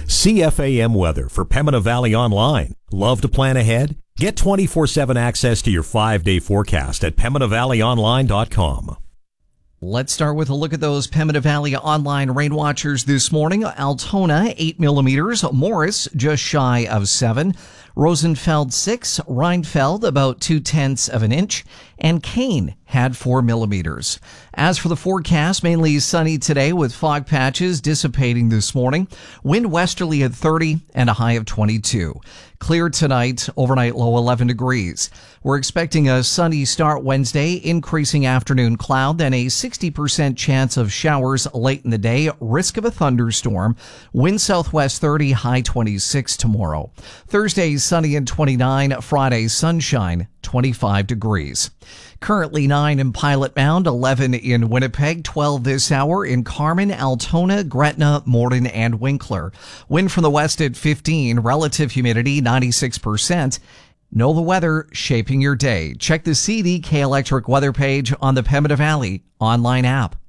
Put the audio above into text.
CFAM weather for Pembina Valley Online. Love to plan ahead? Get 24/7 access to your 5-day forecast at PembinaValleyOnline.com. Let's start with a look at those Pembina Valley Online rain watchers this morning. Altona, 8 millimeters. Morris, just shy of 7. Rosenfeld, 6. Reinfeld, about 0.2 of an inch. And Kane had 4 millimeters. As for the forecast, mainly sunny today with fog patches dissipating this morning. Wind westerly at 30 and a high of 22. Clear tonight, overnight low 11 degrees. We're expecting a sunny start Wednesday, increasing afternoon cloud, then a 60% chance of showers late in the day, risk of a thunderstorm. Wind southwest 30, high 26 tomorrow. Thursday, sunny and 29. Friday, sunshine, 25 degrees. Currently 9 in Pilot Mound, 11 in Winnipeg, 12 this hour in Carman, Altona, Gretna, Morden, and Winkler. Wind from the west at 15, relative humidity 96%. Know the weather shaping your day. Check the CDK Electric weather page on the Pembina Valley online app.